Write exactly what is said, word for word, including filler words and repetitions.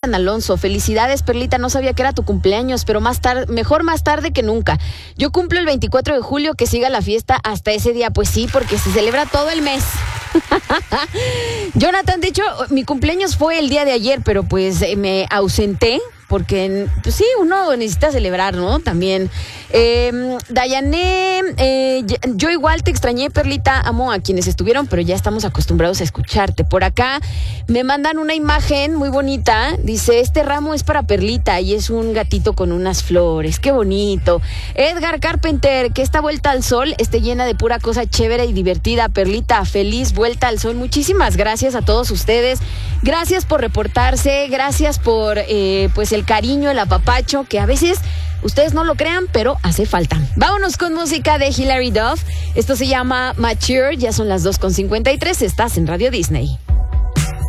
Alan Alonso, felicidades, Perlita, no sabía que era tu cumpleaños, pero más tarde, mejor más tarde que nunca. Yo cumplo el veinticuatro de julio, que siga la fiesta hasta ese día. Pues sí, porque se celebra todo el mes. Jonathan, de hecho, mi cumpleaños fue el día de ayer, pero pues eh, me ausenté. Porque, pues sí, uno necesita celebrar, ¿no? También. Eh, Dayané, eh, yo igual te extrañé, Perlita. Amo a quienes estuvieron, pero ya estamos acostumbrados a escucharte. Por acá me mandan una imagen muy bonita. Dice, este ramo es para Perlita y es un gatito con unas flores. ¡Qué bonito! Edgar Carpenter, que esta vuelta al sol esté llena de pura cosa chévere y divertida. Perlita, feliz vuelta al sol. Muchísimas gracias a todos ustedes. Gracias por reportarse. Gracias por, eh, pues, el el cariño, el apapacho, que a veces ustedes no lo crean, pero hace falta. Vámonos con música de Hilary Duff. Esto se llama Mature, ya son las dos con cincuenta y tres, estás en Radio Disney.